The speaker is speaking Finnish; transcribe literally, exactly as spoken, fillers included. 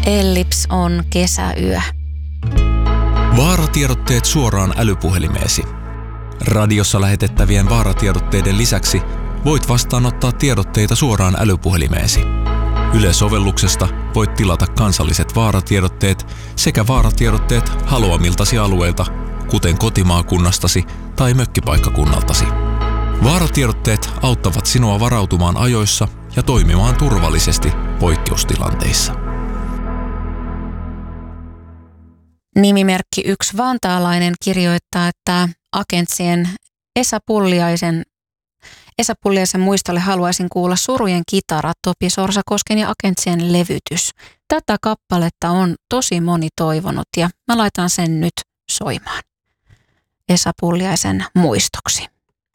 Ellips on kesäyö. Vaaratiedotteet suoraan älypuhelimeesi. Radiossa lähetettävien vaaratiedotteiden lisäksi voit vastaanottaa tiedotteita suoraan älypuhelimeesi. Yle-sovelluksesta voit tilata kansalliset vaaratiedotteet sekä vaaratiedotteet haluamiltasi alueilta, kuten kotimaakunnastasi tai mökkipaikkakunnaltasi. Vaaratiedotteet auttavat sinua varautumaan ajoissa ja toimimaan turvallisesti poikkeustilanteissa. Nimimerkki yksi vantaalainen kirjoittaa, että Agentsien Esa Pulliaisen, Esa Pulliaisen muistolle haluaisin kuulla Surujen kitara, Topi Sorsakosken ja Agentsien levytys. Tätä kappaletta on tosi moni toivonut ja mä laitan sen nyt soimaan Esa Pulliaisen muistoksi.